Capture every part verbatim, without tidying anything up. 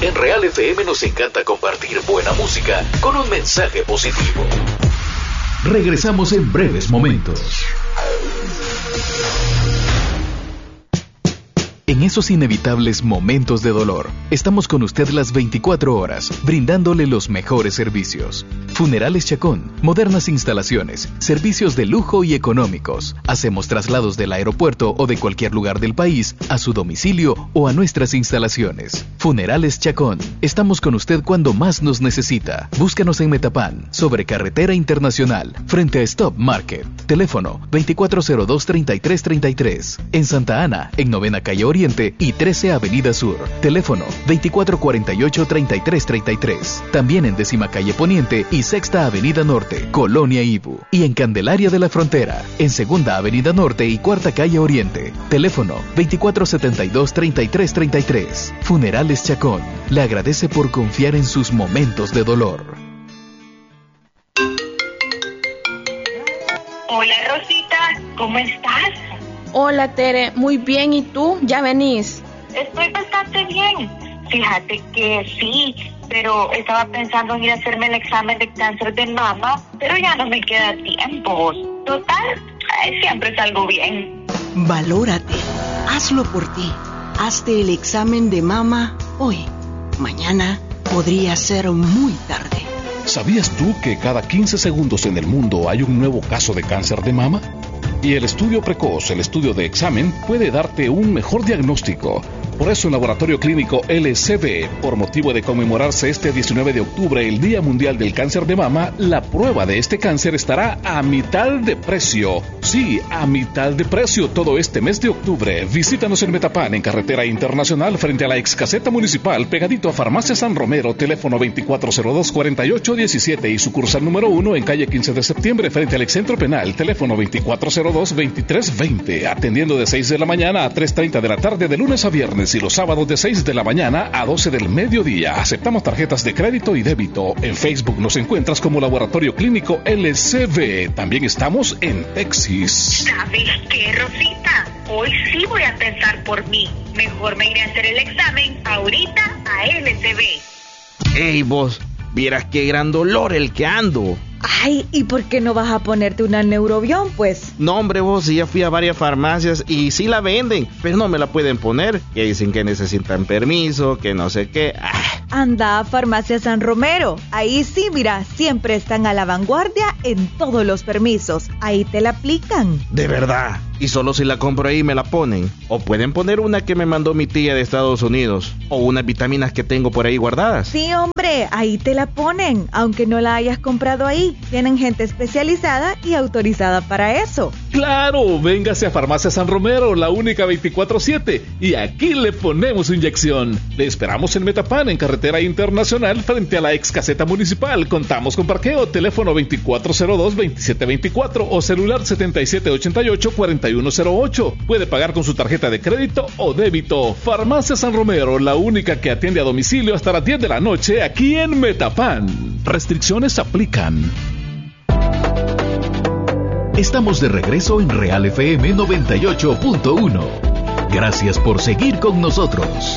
En Real F M nos encanta compartir buena música con un mensaje positivo. Regresamos en breves momentos. En esos inevitables momentos de dolor, estamos con usted las veinticuatro horas, brindándole los mejores servicios. Funerales Chacón, modernas instalaciones, servicios de lujo y económicos. Hacemos traslados del aeropuerto o de cualquier lugar del país a su domicilio o a nuestras instalaciones. Funerales Chacón, estamos con usted cuando más nos necesita. Búscanos en Metapán, sobre Carretera Internacional, frente a Stop Market. Teléfono veinticuatro cero dos, treinta y tres treinta y tres. En Santa Ana, en Novena Calle Oriente y trece Avenida Sur. Teléfono veinticuatro cuarenta y ocho, treinta y tres treinta y tres. También en Décima Calle Poniente y Sexta Avenida Norte, Colonia Ibu. Y en Candelaria de la Frontera, en Segunda Avenida Norte y Cuarta Calle Oriente. Teléfono veinticuatro setenta y dos, treinta y tres treinta y tres. Funerales Chacón. Le agradece por confiar en sus momentos de dolor. Hola Rosita, ¿cómo estás? Hola Tere, muy bien, ¿y tú? ¿Ya venís? Estoy bastante bien. Fíjate que sí, pero estaba pensando en ir a hacerme el examen de cáncer de mama, pero ya no me queda tiempo. Total, eh, siempre salgo bien. Valórate, hazlo por ti. Hazte el examen de mama hoy. Mañana podría ser muy tarde. ¿Sabías tú que cada quince segundos en el mundo hay un nuevo caso de cáncer de mama? Y el estudio precoz, el estudio de examen, puede darte un mejor diagnóstico. Por eso en Laboratorio Clínico L C B, por motivo de conmemorarse este diecinueve de octubre, el Día Mundial del Cáncer de Mama, la prueba de este cáncer estará a mitad de precio. Sí, a mitad de precio todo este mes de octubre. Visítanos en Metapán, en Carretera Internacional, frente a la ex caseta municipal, pegadito a Farmacia San Romero, teléfono veinticuatro cero dos, cuarenta y ocho diecisiete y sucursal número uno en calle quince de septiembre, frente al excentro penal, teléfono veinticuatro cero dos, veintitrés veinte, atendiendo de seis de la mañana a tres treinta de la tarde de lunes a viernes y los sábados de seis de la mañana a doce del mediodía. Aceptamos tarjetas de crédito y débito. En Facebook nos encuentras como Laboratorio Clínico L C B. También estamos en Texas. ¿Sabes qué, Rosita? Hoy sí voy a pensar por mí. Mejor me iré a hacer el examen ahorita a L C B. Ey, vos, vieras qué gran dolor el que ando. Ay, ¿y por qué no vas a ponerte una Neurobión, pues? No, hombre, vos, sí, ya fui a varias farmacias y sí la venden, pero no me la pueden poner. Que dicen que necesitan permiso, que no sé qué. Ah. Anda a Farmacia San Romero. Ahí sí, mira, siempre están a la vanguardia en todos los permisos. Ahí te la aplican. De verdad. Y solo si la compro ahí me la ponen. O pueden poner una que me mandó mi tía de Estados Unidos. O unas vitaminas que tengo por ahí guardadas. Sí, hombre, ahí te la ponen. Aunque no la hayas comprado ahí. Tienen gente especializada y autorizada para eso. ¡Claro! Véngase a Farmacia San Romero, la única veinticuatro siete. Y aquí le ponemos su inyección. Le esperamos en Metapán, en Carretera Internacional, frente a la ex caseta municipal. Contamos con parqueo, teléfono veinticuatro cero dos, veintisiete veinticuatro o celular setenta y siete ochenta y ocho, cuarenta y uno cero ocho. Puede pagar con su tarjeta de crédito o débito. Farmacia San Romero, la única que atiende a domicilio hasta las diez de la noche aquí en Metapán. Restricciones aplican. Estamos de regreso en Real F M noventa y ocho punto uno. Gracias por seguir con nosotros.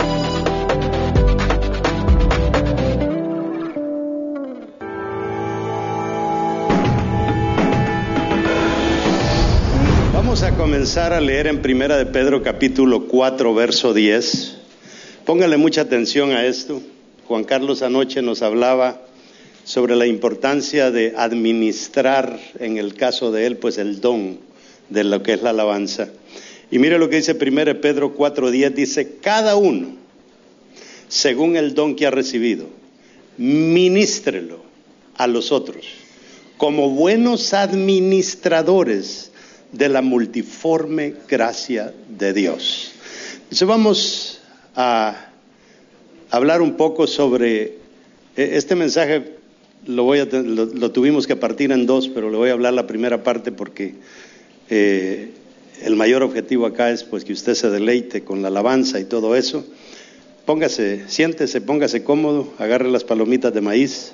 Vamos a comenzar a leer en Primera de Pedro capítulo cuatro, verso diez. Póngale mucha atención a esto. Juan Carlos anoche nos hablaba sobre la importancia de administrar, en el caso de él, pues el don de lo que es la alabanza. Y mire lo que dice Primera de Pedro cuatro diez, dice: cada uno, según el don que ha recibido, ministrelo a los otros, como buenos administradores de la multiforme gracia de Dios. Entonces vamos a hablar un poco sobre este mensaje. Lo, voy a, lo, lo tuvimos que partir en dos, pero le voy a hablar la primera parte porque eh, el mayor objetivo acá es pues que usted se deleite con la alabanza y todo eso. Póngase, siéntese, póngase cómodo, agarre las palomitas de maíz.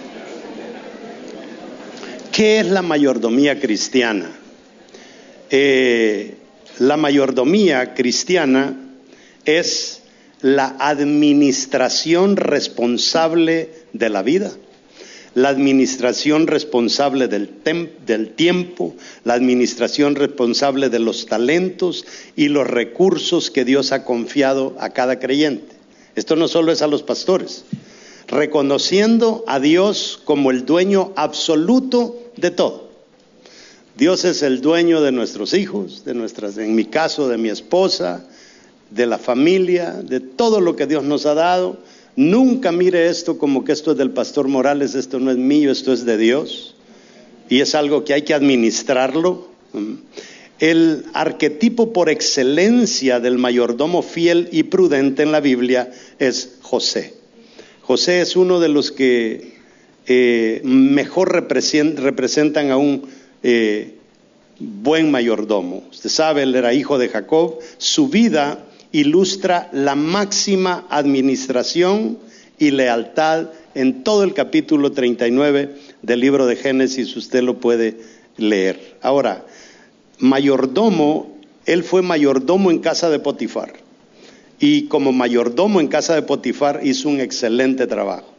¿Qué es la mayordomía cristiana? Eh, la mayordomía cristiana es la administración responsable de la vida, la administración responsable del, tem- del tiempo, la administración responsable de los talentos y los recursos que Dios ha confiado a cada creyente. Esto no solo es a los pastores, reconociendo a Dios como el dueño absoluto de todo. Dios es el dueño de nuestros hijos, de nuestras, en mi caso, de mi esposa, de la familia, de todo lo que Dios nos ha dado. Nunca mire esto como que esto es del pastor Morales, esto no es mío, esto es de Dios. Y es algo que hay que administrarlo. El arquetipo por excelencia del mayordomo fiel y prudente en la Biblia es José. José es uno de los que eh, mejor representan a un eh, buen mayordomo. Usted sabe, él era hijo de Jacob. Su vida ilustra la máxima administración y lealtad en todo el capítulo treinta y nueve del libro de Génesis. Usted lo puede leer. Ahora, mayordomo, él fue mayordomo en casa de Potifar, y como mayordomo en casa de Potifar hizo un excelente trabajo.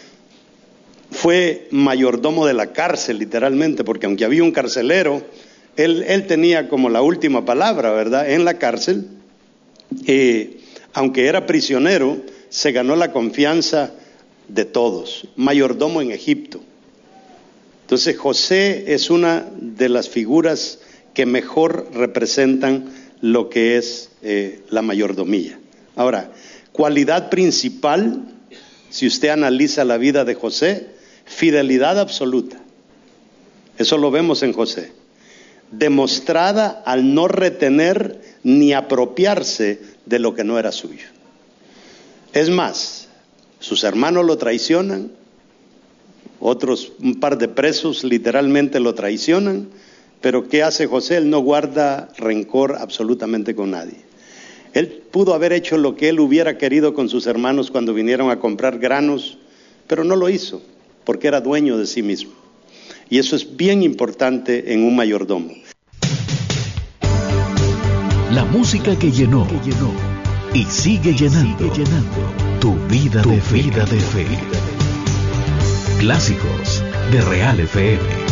Fue mayordomo de la cárcel, literalmente, porque aunque había un carcelero, él, él tenía como la última palabra, ¿verdad? En la cárcel, eh, aunque era prisionero, se ganó la confianza de todos. Mayordomo en Egipto. Entonces José es una de las figuras que mejor representan lo que es eh, la mayordomía. Ahora, cualidad principal, si usted analiza la vida de José, fidelidad absoluta. Eso lo vemos en José. Demostrada al no retener ni apropiarse de lo que no era suyo. Es más, sus hermanos lo traicionan, otros, un par de presos literalmente lo traicionan, pero ¿qué hace José? Él no guarda rencor absolutamente con nadie. Él pudo haber hecho lo que él hubiera querido con sus hermanos cuando vinieron a comprar granos, pero no lo hizo, porque era dueño de sí mismo. Y eso es bien importante en un mayordomo. La música que llenó, que llenó y sigue llenando, sigue llenando tu vida, tu de, vida de fe. Clásicos de Real F M.